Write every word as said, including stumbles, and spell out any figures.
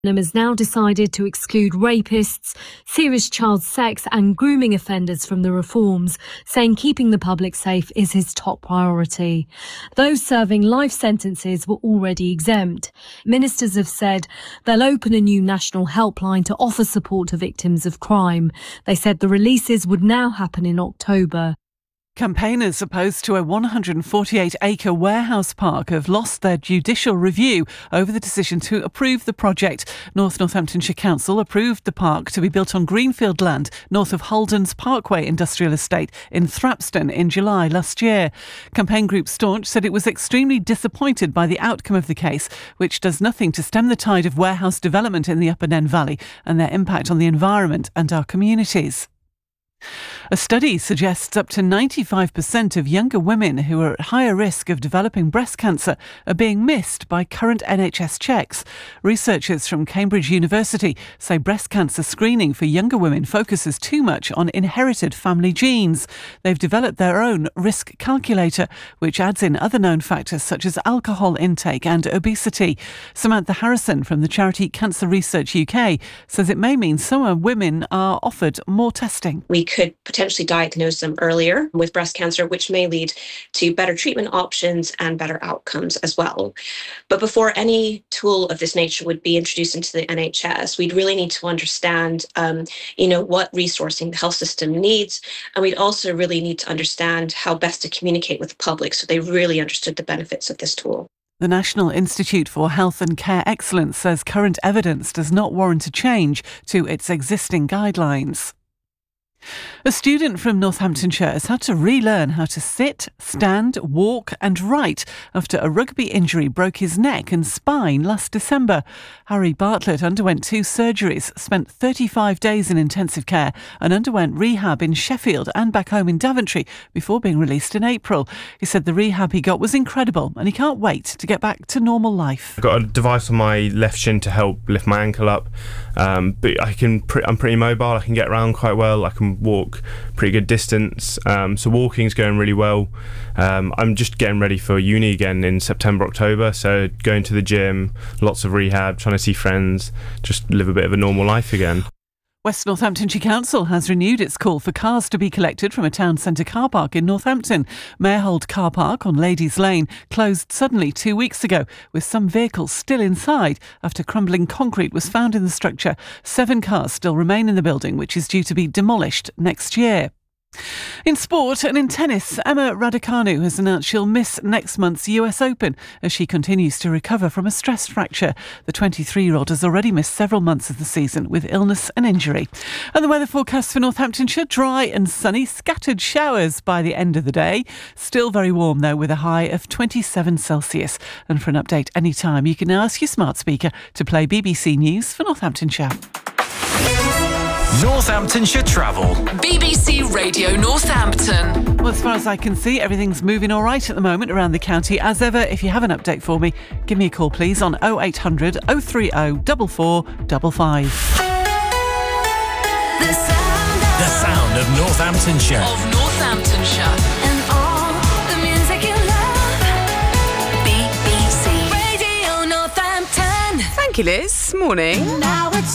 has now decided to exclude rapists, serious child sex and grooming offenders from the reforms, saying keeping the public safe is his top priority. Those serving life sentences were already exempt. Ministers have said they'll open a new national helpline to offer support to victims of crime. They said the releases would now happen in October. Campaigners opposed to a one hundred forty-eight acre warehouse park have lost their judicial review over the decision to approve the project. North Northamptonshire Council approved the park to be built on greenfield land north of Holden's Parkway Industrial Estate in Thrapston in July last year. Campaign group Staunch said it was extremely disappointed by the outcome of the case, which does nothing to stem the tide of warehouse development in the Upper Nen Valley and their impact on the environment and our communities. A study suggests up to ninety-five percent of younger women who are at higher risk of developing breast cancer are being missed by current N H S checks. Researchers from Cambridge University say breast cancer screening for younger women focuses too much on inherited family genes. They've developed their own risk calculator, which adds in other known factors such as alcohol intake and obesity. Samantha Harrison from the charity Cancer Research U K says it may mean some women are offered more testing. We could potentially diagnose them earlier with breast cancer, which may lead to better treatment options and better outcomes as well. But before any tool of this nature would be introduced into the N H S, we'd really need to understand, um, you know, what resourcing the health system needs. And we'd also really need to understand how best to communicate with the public so they really understood the benefits of this tool. The National Institute for Health and Care Excellence says current evidence does not warrant a change to its existing guidelines. A student from Northamptonshire has had to relearn how to sit, stand, walk and write after a rugby injury broke his neck and spine last December. Harry Bartlett underwent two surgeries, spent thirty-five days in intensive care and underwent rehab in Sheffield and back home in Daventry before being released in April. He said the rehab he got was incredible and he can't wait to get back to normal life. I've got a device on my left shin to help lift my ankle up, um, but I can pre- I'm pretty mobile, I can get around quite well, I can walk pretty good distance, um, so walking's going really well. um, I'm just getting ready for uni again in September, October, so going to the gym, lots of rehab, trying to see friends, just live a bit of a normal life again. West Northamptonshire Council has renewed its call for cars to be collected from a town centre car park in Northampton. Marehold Car Park on Ladies Lane closed suddenly two weeks ago, with some vehicles still inside after crumbling concrete was found in the structure. Seven cars still remain in the building, which is due to be demolished next year. In sport and in tennis, Emma Raducanu has announced she'll miss next month's U S Open as she continues to recover from a stress fracture. The twenty-three-year-old has already missed several months of the season with illness and injury. And the weather forecast for Northamptonshire, dry and sunny, scattered showers by the end of the day. Still very warm though, with a high of twenty-seven Celsius. And for an update anytime, you can now ask your smart speaker to play B B C News for Northamptonshire. Northamptonshire Travel. B B C Radio Northampton. Well, as far as I can see, everything's moving all right at the moment around the county. As ever, if you have an update for me, give me a call, please, on oh eight hundred, oh three oh, four four five five. The sound of, The sound of Northamptonshire. of Northamptonshire. And all the music you love. B B C Radio Northampton. Thank you, Liz. Morning. Now it's